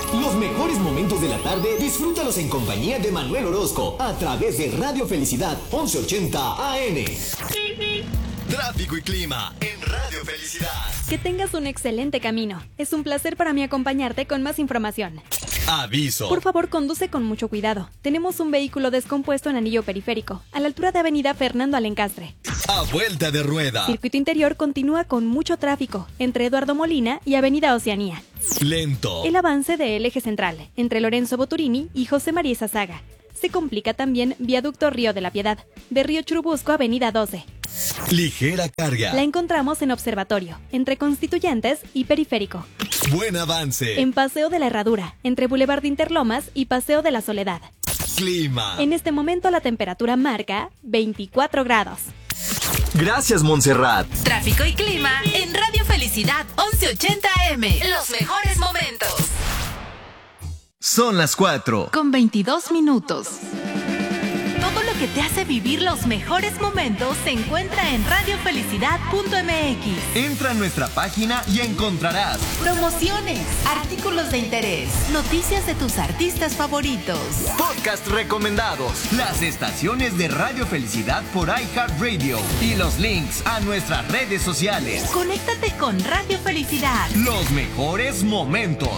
Los mejores momentos de la tarde, disfrútalos en compañía de Manuel Orozco, a través de Radio Felicidad 1180 AM. Tráfico y clima en Radio Felicidad. Que tengas un excelente camino. Es un placer para mí acompañarte con más información. Aviso. Por favor, conduce con mucho cuidado. Tenemos un vehículo descompuesto en anillo periférico, a la altura de Avenida Fernando Alencastre. A vuelta de rueda. Circuito interior continúa con mucho tráfico, entre Eduardo Molina y Avenida Oceanía. Lento. El avance del eje central, entre Lorenzo Boturini y José María Sazaga. Se complica también Viaducto Río de la Piedad, de Río Churubusco a Avenida 12. Ligera carga. La encontramos en Observatorio, entre Constituyentes y Periférico. Buen avance. En Paseo de la Herradura, entre Boulevard de Interlomas y Paseo de la Soledad. Clima. En este momento la temperatura marca 24 grados. Gracias, Montserrat. Tráfico y clima en Radio Felicidad 1180 AM. Los mejores momentos. Son las 4. Con 22 minutos. Todo lo que te hace vivir los mejores momentos se encuentra en radiofelicidad.mx. Entra a nuestra página y encontrarás Promociones, artículos de interés, noticias de tus artistas favoritos, podcast recomendados, las estaciones de Radio Felicidad por iHeartRadio y los links a nuestras redes sociales. Conéctate con Radio Felicidad. Los mejores momentos.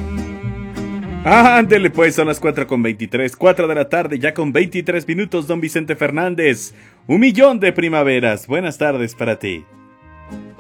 Ándele pues, son las 4:23, 4 de la tarde, ya con 23 minutos, don Vicente Fernández. 1,000,000 de primaveras. Buenas tardes para ti.